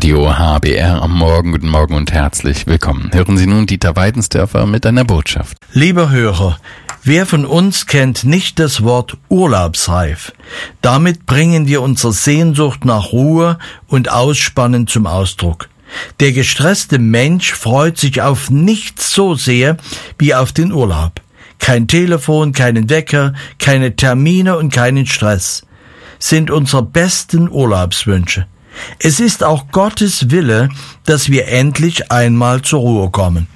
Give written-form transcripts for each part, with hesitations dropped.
Radio HBR am Morgen. Guten Morgen und herzlich willkommen. Hören Sie nun Dieter Weidensdörfer mit einer Botschaft. Lieber Hörer, wer von uns kennt nicht das Wort urlaubsreif? Damit bringen wir unsere Sehnsucht nach Ruhe und Ausspannen zum Ausdruck. Der gestresste Mensch freut sich auf nichts so sehr wie auf den Urlaub. Kein Telefon, keinen Wecker, keine Termine und keinen Stress sind unsere besten Urlaubswünsche. Es ist auch Gottes Wille, dass wir endlich einmal zur Ruhe kommen.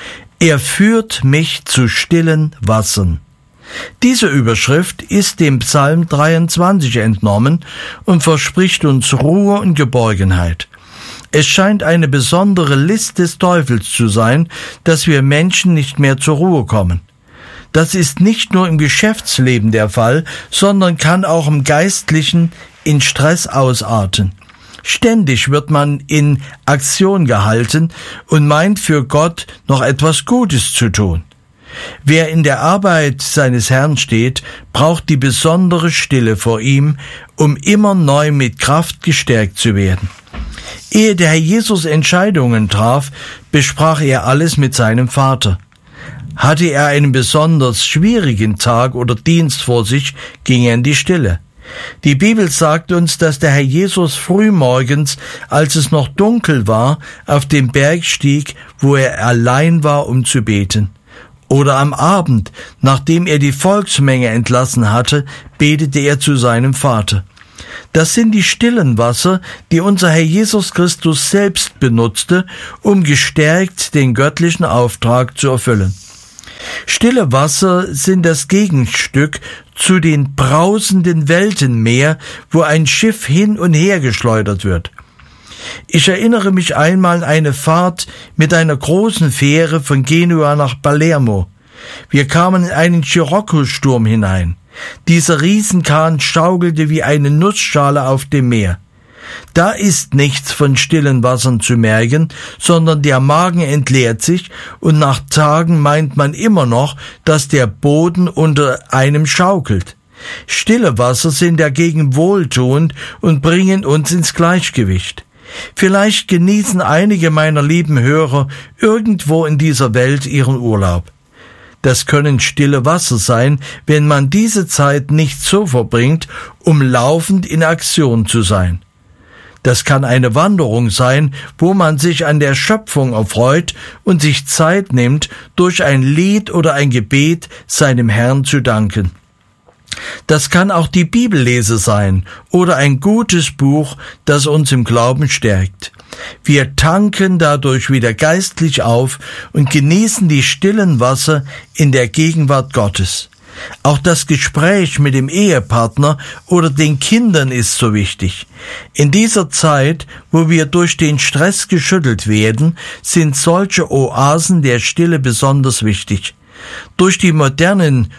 Er führt mich zu stillen Wassern. Diese Überschrift ist dem Psalm 23 entnommen und verspricht uns Ruhe und Geborgenheit. Es scheint eine besondere List des Teufels zu sein, dass wir Menschen nicht mehr zur Ruhe kommen. Das ist nicht nur im Geschäftsleben der Fall, sondern kann auch im Geistlichen in Stress ausarten. Ständig wird man in Aktion gehalten und meint für Gott noch etwas Gutes zu tun. Wer in der Arbeit seines Herrn steht, braucht die besondere Stille vor ihm, um immer neu mit Kraft gestärkt zu werden. Ehe der Herr Jesus Entscheidungen traf, besprach er alles mit seinem Vater. Hatte er einen besonders schwierigen Tag oder Dienst vor sich, ging er in die Stille. Die Bibel sagt uns, dass der Herr Jesus frühmorgens, als es noch dunkel war, auf den Berg stieg, wo er allein war, um zu beten. Oder am Abend, nachdem er die Volksmenge entlassen hatte, betete er zu seinem Vater. Das sind die stillen Wasser, die unser Herr Jesus Christus selbst benutzte, um gestärkt den göttlichen Auftrag zu erfüllen. Stille Wasser sind das Gegenstück zu den brausenden Weltenmeer, wo ein Schiff hin und her geschleudert wird. Ich erinnere mich einmal an eine Fahrt mit einer großen Fähre von Genua nach Palermo. Wir kamen in einen Scirocco-Sturm hinein. Dieser Riesenkahn schaukelte wie eine Nussschale auf dem Meer. Da ist nichts von stillen Wassern zu merken, sondern der Magen entleert sich und nach Tagen meint man immer noch, dass der Boden unter einem schaukelt. Stille Wasser sind dagegen wohltuend und bringen uns ins Gleichgewicht. Vielleicht genießen einige meiner lieben Hörer irgendwo in dieser Welt ihren Urlaub. Das können stille Wasser sein, wenn man diese Zeit nicht so verbringt, um laufend in Aktion zu sein. Das kann eine Wanderung sein, wo man sich an der Schöpfung erfreut und sich Zeit nimmt, durch ein Lied oder ein Gebet seinem Herrn zu danken. Das kann auch die Bibellese sein oder ein gutes Buch, das uns im Glauben stärkt. Wir tanken dadurch wieder geistlich auf und genießen die stillen Wasser in der Gegenwart Gottes. Auch das Gespräch mit dem Ehepartner oder den Kindern ist so wichtig. In dieser Zeit, wo wir durch den Stress geschüttelt werden, sind solche Oasen der Stille besonders wichtig. Durch die modernen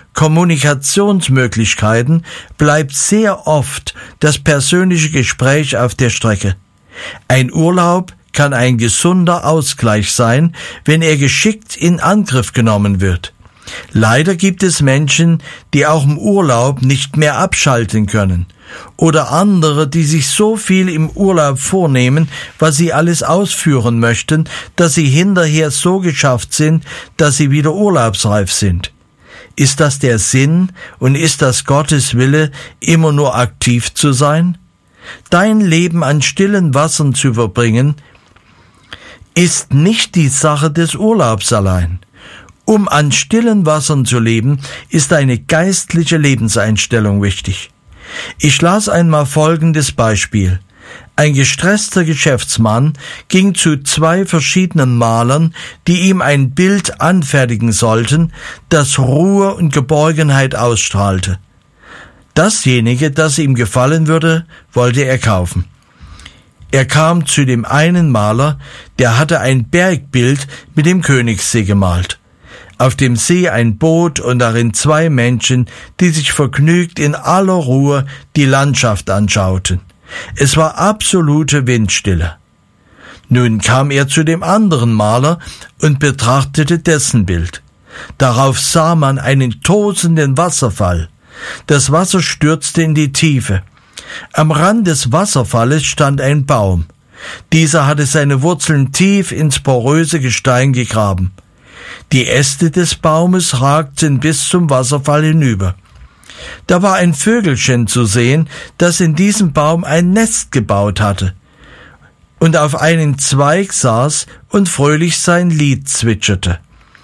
Kommunikationsmöglichkeiten bleibt sehr oft das persönliche Gespräch auf der Strecke. Ein Urlaub kann ein gesunder Ausgleich sein, wenn er geschickt in Angriff genommen wird. Leider gibt es Menschen, die auch im Urlaub nicht mehr abschalten können. Oder andere, die sich so viel im Urlaub vornehmen, was sie alles ausführen möchten, dass sie hinterher so geschafft sind, dass sie wieder urlaubsreif sind. Ist das der Sinn und ist das Gottes Wille, immer nur aktiv zu sein? Dein Leben an stillen Wassern zu verbringen, ist nicht die Sache des Urlaubs allein. Um an stillen Wassern zu leben, ist eine geistliche Lebenseinstellung wichtig. Ich las einmal folgendes Beispiel. Ein gestresster Geschäftsmann ging zu 2 verschiedenen Malern, die ihm ein Bild anfertigen sollten, das Ruhe und Geborgenheit ausstrahlte. Dasjenige, das ihm gefallen würde, wollte er kaufen. Er kam zu dem einen Maler, der hatte ein Bergbild mit dem Königssee gemalt. Auf dem See ein Boot und darin 2 Menschen, die sich vergnügt in aller Ruhe die Landschaft anschauten. Es war absolute Windstille. Nun kam er zu dem anderen Maler und betrachtete dessen Bild. Darauf sah man einen tosenden Wasserfall. Das Wasser stürzte in die Tiefe. Am Rand des Wasserfalles stand ein Baum. Dieser hatte seine Wurzeln tief ins poröse Gestein gegraben. Die Äste des Baumes ragten bis zum Wasserfall hinüber. Da war ein Vögelchen zu sehen, das in diesem Baum ein Nest gebaut hatte und auf einen Zweig saß und fröhlich sein Lied zwitscherte.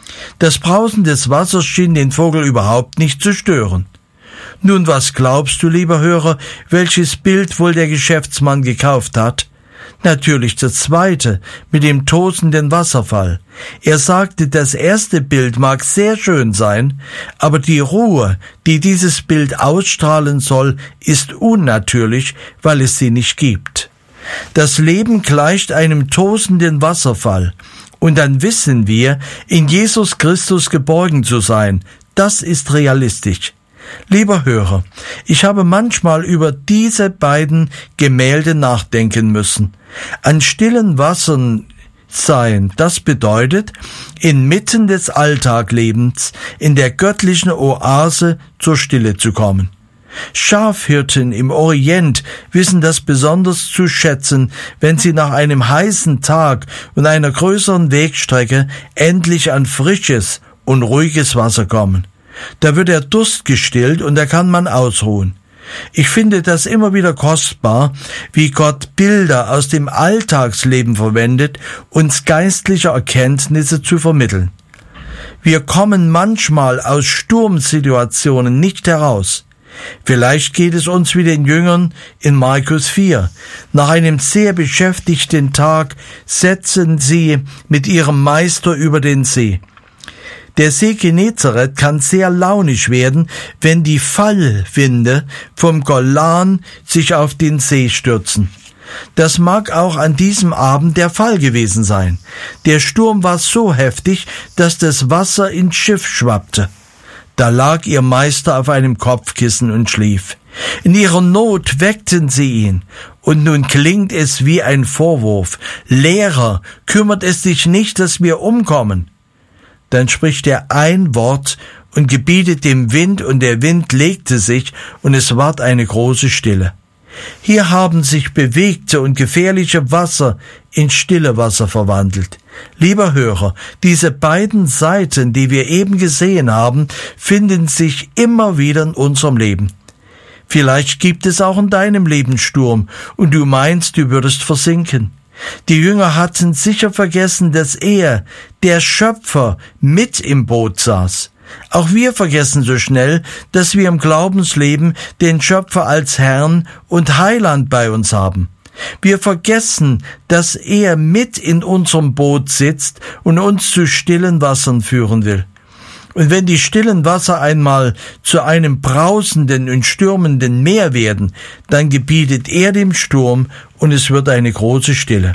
Das Brausen des Wassers schien den Vogel überhaupt nicht zu stören. Nun, was glaubst du, lieber Hörer, welches Bild wohl der Geschäftsmann gekauft hat? Natürlich das zweite, mit dem tosenden Wasserfall. Er sagte, das erste Bild mag sehr schön sein, aber die Ruhe, die dieses Bild ausstrahlen soll, ist unnatürlich, weil es sie nicht gibt. Das Leben gleicht einem tosenden Wasserfall. Und dann wissen wir, in Jesus Christus geborgen zu sein. Das ist realistisch. Lieber Hörer, ich habe manchmal über diese beiden Gemälde nachdenken müssen. An stillen Wassern sein, das bedeutet, inmitten des Alltaglebens, in der göttlichen Oase zur Stille zu kommen. Schafhirten im Orient wissen das besonders zu schätzen, wenn sie nach einem heißen Tag und einer größeren Wegstrecke endlich an frisches und ruhiges Wasser kommen. Da wird der Durst gestillt und da kann man ausruhen. Ich finde das immer wieder kostbar, wie Gott Bilder aus dem Alltagsleben verwendet, uns geistliche Erkenntnisse zu vermitteln. Wir kommen manchmal aus Sturmsituationen nicht heraus. Vielleicht geht es uns wie den Jüngern in Markus 4. Nach einem sehr beschäftigten Tag setzen sie mit ihrem Meister über den See. Der See Genezareth kann sehr launisch werden, wenn die Fallwinde vom Golan sich auf den See stürzen. Das mag auch an diesem Abend der Fall gewesen sein. Der Sturm war so heftig, dass das Wasser ins Schiff schwappte. Da lag ihr Meister auf einem Kopfkissen und schlief. In ihrer Not weckten sie ihn. Und nun klingt es wie ein Vorwurf. Lehrer, kümmert es dich nicht, dass wir umkommen? Dann spricht er ein Wort und gebietet dem Wind, und der Wind legte sich, und es ward eine große Stille. Hier haben sich bewegte und gefährliche Wasser in stille Wasser verwandelt. Lieber Hörer, diese beiden Seiten, die wir eben gesehen haben, finden sich immer wieder in unserem Leben. Vielleicht gibt es auch in deinem Leben Sturm, und du meinst, du würdest versinken. Die Jünger hatten sicher vergessen, dass er, der Schöpfer, mit im Boot saß. Auch wir vergessen so schnell, dass wir im Glaubensleben den Schöpfer als Herrn und Heiland bei uns haben. Wir vergessen, dass er mit in unserem Boot sitzt und uns zu stillen Wassern führen will. Und wenn die stillen Wasser einmal zu einem brausenden und stürmenden Meer werden, dann gebietet er dem Sturm, und es wird eine große Stille.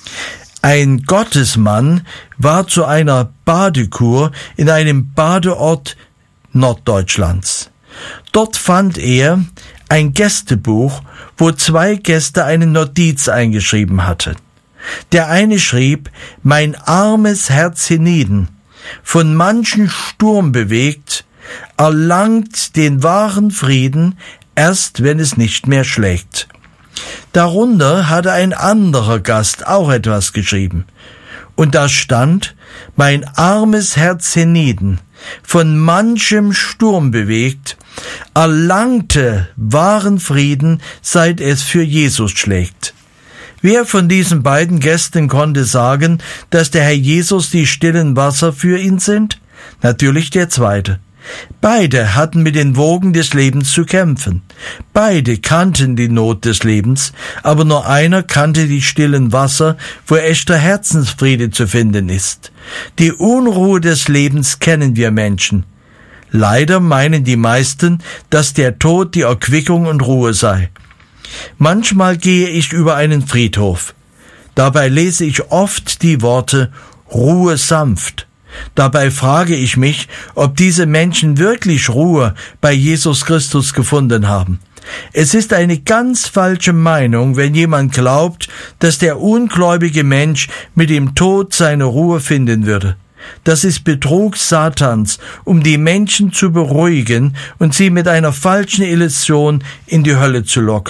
Ein Gottesmann war zu einer Badekur in einem Badeort Norddeutschlands. Dort fand er ein Gästebuch, wo 2 Gäste eine Notiz eingeschrieben hatten. Der eine schrieb: Mein armes Herz hienieden, von manchen Sturm bewegt, erlangt den wahren Frieden, erst wenn es nicht mehr schlägt. Darunter hatte ein anderer Gast auch etwas geschrieben. Und da stand: Mein armes Herz hienieden, von manchem Sturm bewegt, erlangte wahren Frieden, seit es für Jesus schlägt. Wer von diesen beiden Gästen konnte sagen, dass der Herr Jesus die stillen Wasser für ihn sind? Natürlich der zweite. Beide hatten mit den Wogen des Lebens zu kämpfen. Beide kannten die Not des Lebens, aber nur einer kannte die stillen Wasser, wo echter Herzensfriede zu finden ist. Die Unruhe des Lebens kennen wir Menschen. Leider meinen die meisten, dass der Tod die Erquickung und Ruhe sei. Manchmal gehe ich über einen Friedhof. Dabei lese ich oft die Worte Ruhe sanft. Dabei frage ich mich, ob diese Menschen wirklich Ruhe bei Jesus Christus gefunden haben. Es ist eine ganz falsche Meinung, wenn jemand glaubt, dass der ungläubige Mensch mit dem Tod seine Ruhe finden würde. Das ist Betrug Satans, um die Menschen zu beruhigen und sie mit einer falschen Illusion in die Hölle zu locken.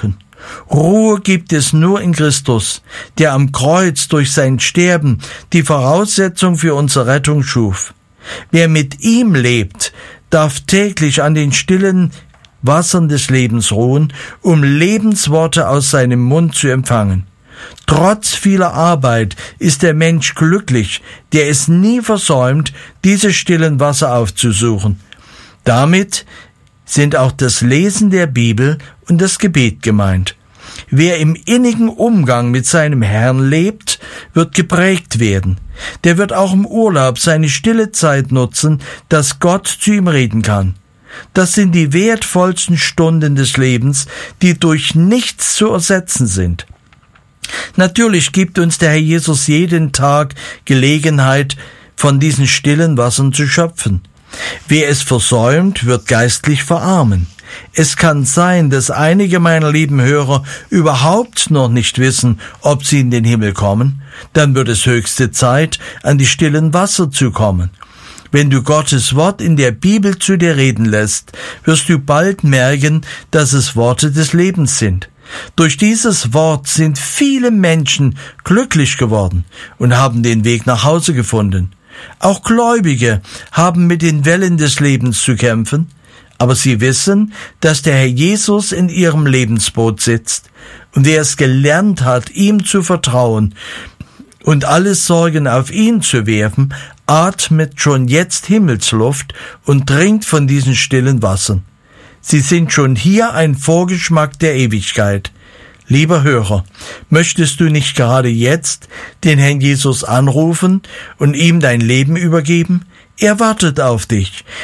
Ruhe gibt es nur in Christus, der am Kreuz durch sein Sterben die Voraussetzung für unsere Rettung schuf. Wer mit ihm lebt, darf täglich an den stillen Wassern des Lebens ruhen, um Lebensworte aus seinem Mund zu empfangen. Trotz vieler Arbeit ist der Mensch glücklich, der es nie versäumt, diese stillen Wasser aufzusuchen. Damit sind auch das Lesen der Bibel und das Gebet gemeint. Wer im innigen Umgang mit seinem Herrn lebt, wird geprägt werden. Der wird auch im Urlaub seine stille Zeit nutzen, dass Gott zu ihm reden kann. Das sind die wertvollsten Stunden des Lebens, die durch nichts zu ersetzen sind. Natürlich gibt uns der Herr Jesus jeden Tag Gelegenheit, von diesen stillen Wassern zu schöpfen. Wer es versäumt, wird geistlich verarmen. Es kann sein, dass einige meiner lieben Hörer überhaupt noch nicht wissen, ob sie in den Himmel kommen. Dann wird es höchste Zeit, an die stillen Wasser zu kommen. Wenn du Gottes Wort in der Bibel zu dir reden lässt, wirst du bald merken, dass es Worte des Lebens sind. Durch dieses Wort sind viele Menschen glücklich geworden und haben den Weg nach Hause gefunden. Auch Gläubige haben mit den Wellen des Lebens zu kämpfen, aber sie wissen, dass der Herr Jesus in ihrem Lebensboot sitzt, und wer es gelernt hat, ihm zu vertrauen und alle Sorgen auf ihn zu werfen, atmet schon jetzt Himmelsluft und trinkt von diesen stillen Wassern. Sie sind schon hier ein Vorgeschmack der Ewigkeit. Lieber Hörer, möchtest du nicht gerade jetzt den Herrn Jesus anrufen und ihm dein Leben übergeben? Er wartet auf dich.